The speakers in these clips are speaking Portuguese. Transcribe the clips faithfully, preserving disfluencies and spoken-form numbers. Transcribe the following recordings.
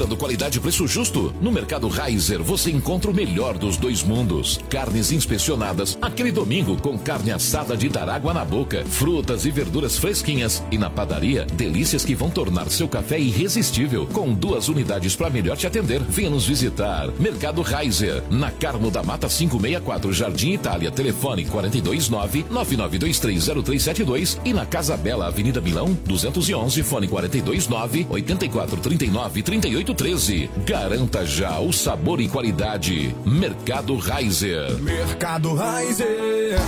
Procurando qualidade e preço justo? No Mercado Reiser você encontra o melhor dos dois mundos. Carnes inspecionadas, aquele domingo com carne assada de dar água na boca, frutas e verduras fresquinhas e na padaria, delícias que vão tornar seu café irresistível. Com duas unidades para melhor te atender, venha nos visitar. Mercado Reiser, na Carmo da Mata quinhentos e sessenta e quatro, Jardim Itália, telefone quarenta e dois nove, nove nove dois três zero três sete dois e na Casa Bela, Avenida Milão, duzentos e onze, fone quarenta e dois nove, oitenta e quatro trinta e nove, trinta e oito treze. Garanta já o sabor e qualidade. Mercado Reiser. Mercado Reiser.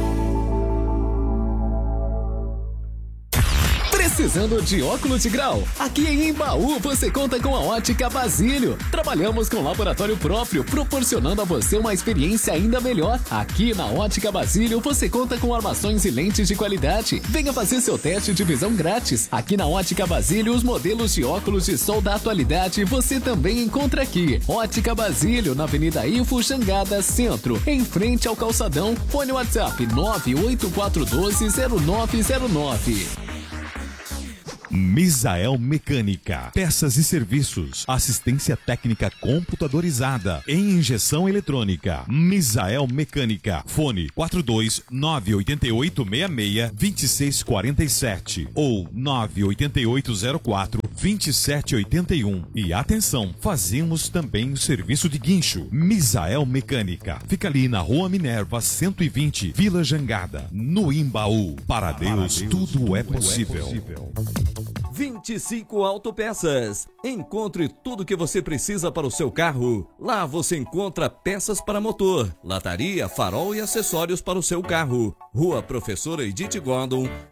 Precisando de óculos de grau? Aqui em Embaú você conta com a Ótica Basílio. Trabalhamos com laboratório próprio, proporcionando a você uma experiência ainda melhor. Aqui na Ótica Basílio você conta com armações e lentes de qualidade. Venha fazer seu teste de visão grátis. Aqui na Ótica Basílio, os modelos de óculos de sol da atualidade você também encontra aqui. Ótica Basílio, na Avenida Info Jangada, Centro, em frente ao Calçadão. Fone WhatsApp nove oito quatro um dois zero nove zero nove. Misael Mecânica, peças e serviços, assistência técnica computadorizada, em injeção eletrônica. Misael Mecânica, fone quatro dois nove oito oito seis seis dois seis quatro sete ou nove oito oito zero quatro dois sete oito um. E atenção, fazemos também o serviço de guincho. Misael Mecânica, fica ali na Rua Minerva cento e vinte, Vila Jangada, no Embaú. Para Deus, tudo é possível. vinte e cinco Autopeças. Encontre tudo o que você precisa para o seu carro. Lá você encontra peças para motor, lataria, farol e acessórios para o seu carro. Rua Professora Edith Gordon,